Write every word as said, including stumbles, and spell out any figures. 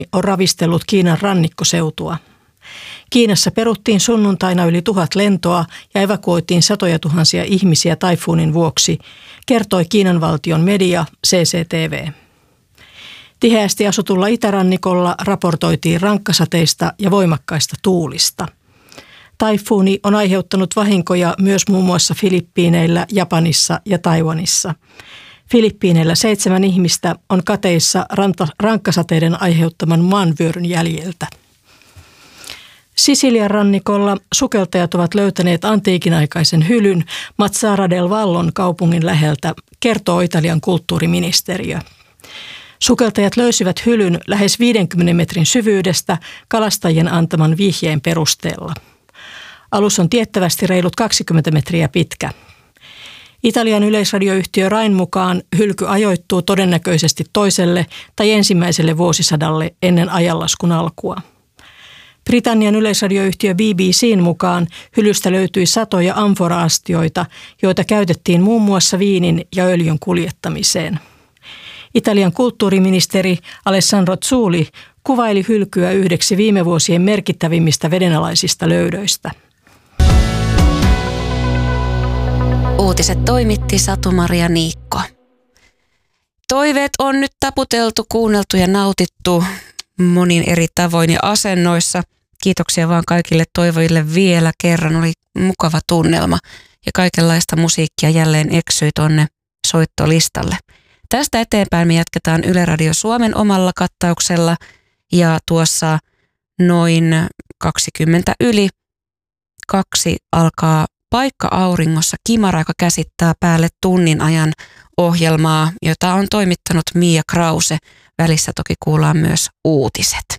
on ravistellut Kiinan rannikkoseutua. Kiinassa peruttiin sunnuntaina yli tuhat lentoa ja evakuoitiin satoja tuhansia ihmisiä taifuunin vuoksi, kertoi Kiinan valtion media C C T V. Tiheästi asutulla itärannikolla raportoitiin rankkasateista ja voimakkaista tuulista. Taifuuni on aiheuttanut vahinkoja myös muun muassa Filippiineillä, Japanissa ja Taiwanissa. Filippiineillä seitsemän ihmistä on kateissa rankkasateiden aiheuttaman maanvyöryn jäljiltä. Sisilian rannikolla sukeltajat ovat löytäneet antiikinaikaisen hylyn Mazara del Vallon kaupungin läheltä, kertoo Italian kulttuuriministeriö. Sukeltajat löysivät hylyn lähes viidenkymmenen metrin syvyydestä kalastajien antaman vihjeen perusteella. Alus on tiettävästi reilut kaksikymmentä metriä pitkä. Italian yleisradioyhtiö Rain mukaan hylky ajoittuu todennäköisesti toiselle tai ensimmäiselle vuosisadalle ennen ajanlaskun alkua. Britannian yleisradioyhtiö B B C:n mukaan hylystä löytyi satoja amfora-astioita, joita käytettiin muun muassa viinin ja öljyn kuljettamiseen. Italian kulttuuriministeri Alessandro Zuli kuvaili hylkyä yhdeksi viime vuosien merkittävimmistä vedenalaisista löydöistä. Uutiset toimitti Satu-Maria Niikko. Toiveet on nyt taputeltu, kuunneltu ja nautittu monin eri tavoin ja asennoissa. Kiitoksia vaan kaikille toivojille vielä kerran. Oli mukava tunnelma ja kaikenlaista musiikkia jälleen eksyi tonne soittolistalle. Tästä eteenpäin me jatketaan Yle Radio Suomen omalla kattauksella ja tuossa noin kaksikymmentä yli kaksi alkaa Paikka auringossa Kimara, joka käsittää päälle tunnin ajan ohjelmaa, jota on toimittanut Mia Krause. Välissä toki kuullaan myös uutiset.